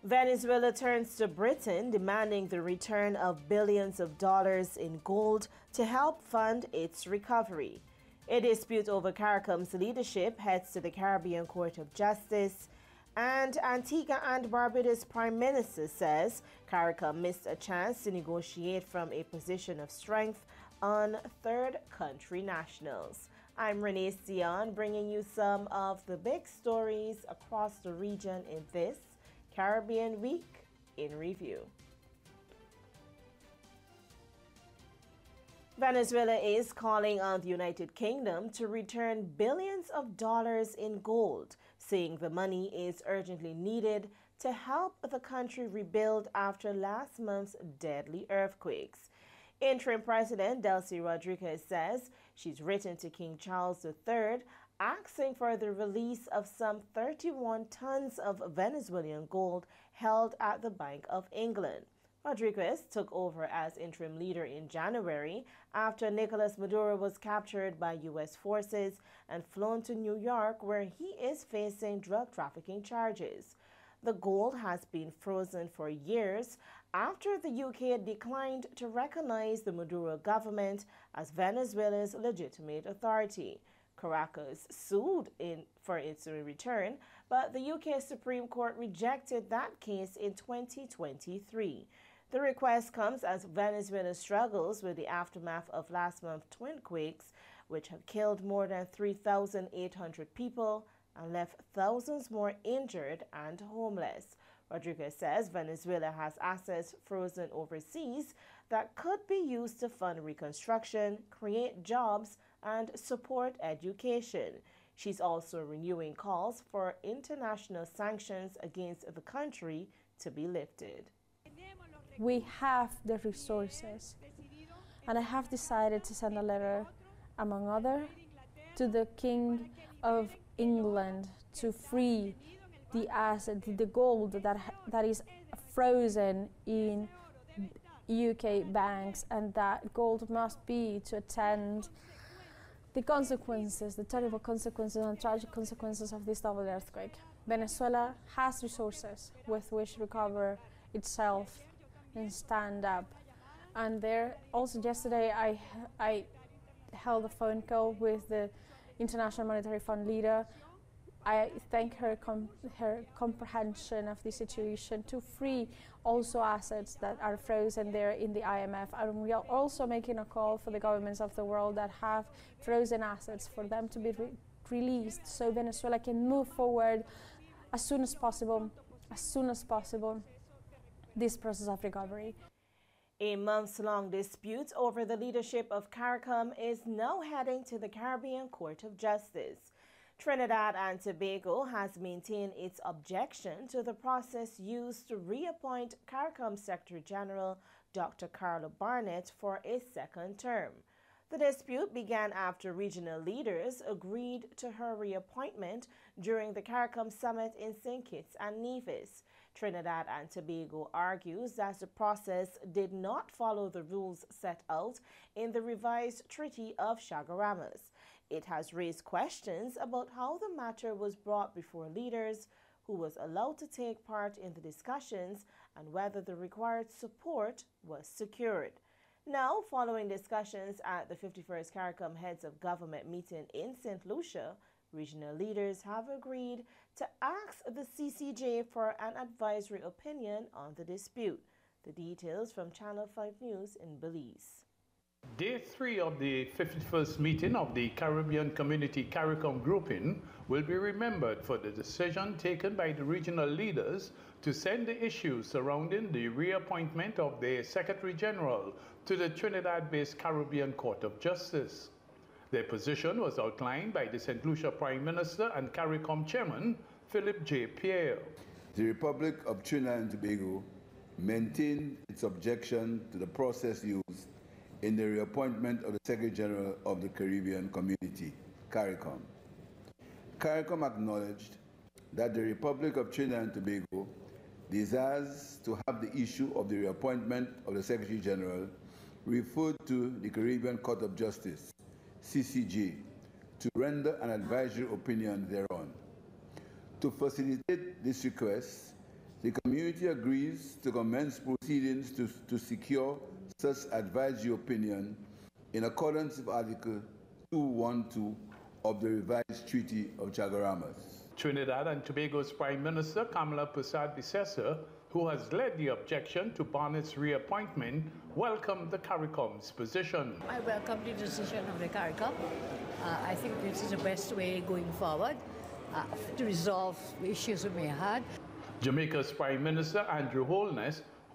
Venezuela turns to Britain, demanding the return of billions of dollars in gold to help fund its recovery. A dispute over CARICOM's leadership heads to the Caribbean Court of Justice, and Antigua and Barbuda's Prime Minister says CARICOM missed a chance to negotiate from a position of strength on third country nationals. I'm Renee Sion, bringing you some of the big stories across the region in this Caribbean Week in Review. Venezuela is calling on the United Kingdom to return billions of dollars in gold, saying the money is urgently needed to help the country rebuild after last month's deadly earthquakes. Interim President Delcy Rodriguez says she's written to King Charles III asking for the release of some 31 tons of Venezuelan gold held at the Bank of England. Rodriguez took over as interim leader in January after Nicolas Maduro was captured by U.S. forces and flown to New York, where he is facing drug trafficking charges. The gold has been frozen for years after the UK declined to recognize the Maduro government as Venezuela's legitimate authority. Caracas sued for its return, but the UK Supreme Court rejected that case in 2023. The request comes as Venezuela struggles with the aftermath of last month's twin quakes, which have killed more than 3,800 people and left thousands more injured and homeless. Rodriguez says Venezuela has assets frozen overseas that could be used to fund reconstruction, create jobs, and support education. She's also renewing calls for international sanctions against the country to be lifted. We have the resources, and I have decided to send a letter, among others, to the King of England to free the asset, the gold that is frozen in UK banks, and that gold must be to attend the consequences, the terrible consequences and tragic consequences of this double earthquake. Venezuela has resources with which to recover itself and stand up. And there also yesterday I held a phone call with the International Monetary Fund leader. I thank her comprehension of the situation to free also assets that are frozen there in the IMF. And we are also making a call for the governments of the world that have frozen assets for them to be released so Venezuela can move forward as soon as possible, this process of recovery. A months-long dispute over the leadership of CARICOM is now heading to the Caribbean Court of Justice. Trinidad and Tobago has maintained its objection to the process used to reappoint CARICOM Secretary General Dr. Carlo Barnett for a second term. The dispute began after regional leaders agreed to her reappointment during the CARICOM summit in St. Kitts and Nevis. Trinidad and Tobago argues that the process did not follow the rules set out in the revised Treaty of Chaguaramas. It has raised questions about how the matter was brought before leaders, who was allowed to take part in the discussions, and whether the required support was secured. Now, following discussions at the 51st CARICOM Heads of Government meeting in St. Lucia, regional leaders have agreed to ask the CCJ for an advisory opinion on the dispute. The details from Channel 5 News in Belize. Day 3 of the 51st meeting of the Caribbean Community CARICOM grouping will be remembered for the decision taken by the regional leaders to send the issues surrounding the reappointment of the Secretary General to the Trinidad-based Caribbean Court of Justice. Their position was outlined by the St. Lucia Prime Minister and CARICOM Chairman, Philip J. Pierre. The Republic of Trinidad and Tobago maintained its objection to the process used in the reappointment of the Secretary General of the Caribbean Community, CARICOM. CARICOM acknowledged that the Republic of Trinidad and Tobago desires to have the issue of the reappointment of the Secretary General referred to the Caribbean Court of Justice, CCJ, to render an advisory opinion thereon. To facilitate this request, The community agrees to commence proceedings to secure such advisory opinion in accordance with Article 212 of the revised Treaty of Chaguaramas. Trinidad and Tobago's Prime Minister Kamala Persad-Bissessar, who has led the objection to Barnett's reappointment, welcomed the CARICOM's position. I welcome the decision of the CARICOM. I think this is the best way going forward to resolve the issues we may have had. Jamaica's Prime Minister Andrew Holness